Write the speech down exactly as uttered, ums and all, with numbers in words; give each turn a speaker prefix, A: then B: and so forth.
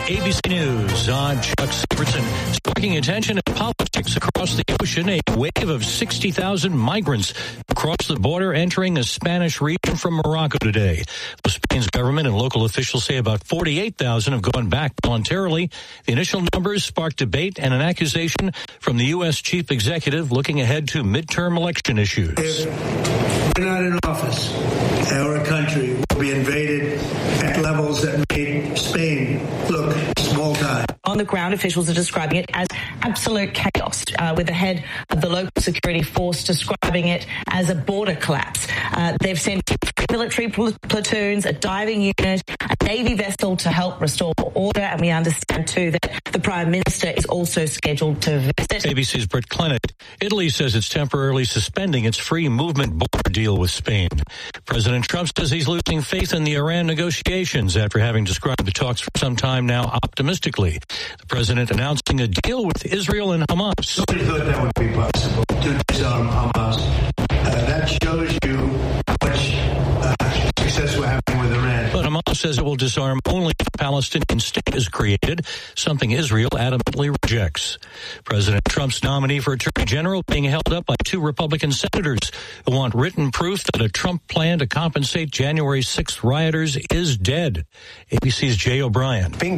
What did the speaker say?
A: A B C News, I'm Chuck Silverson. Sparking attention in politics across the ocean, a wave of sixty thousand migrants across the border entering a Spanish region from Morocco today. The Spain's government and local officials say about forty-eight thousand have gone back voluntarily. The initial numbers sparked debate and an accusation from the U S chief executive looking ahead to midterm election issues.
B: If we're not in office, our country will be invaded at levels that made Spain look small time.
C: On the ground, officials are describing it as absolute chaos, uh, with the head of the local security force describing it as a border collapse. Uh, they've sent military pl- platoons, a diving unit, a Navy vessel to help restore order, and we understand too that the Prime Minister is also scheduled to visit.
A: A B C's Britt Clennett. Italy says it's temporarily suspending its free movement border deal with Spain. President Trump says he's losing faith in the Iran negotiations after having described the talks for some time now optimistically. The president announcing a deal with Israel and Hamas.
B: Nobody thought that would be possible to disarm Hamas. Uh, that shows you how much uh, success we're having with Iran.
A: But Hamas says it will disarm only if a Palestinian state is created, something Israel adamantly rejects. President Trump's nominee for Attorney General being held up by two Republican senators who want written proof that a Trump plan to compensate January sixth rioters is dead. A B C's Jay O'Brien.
D: Being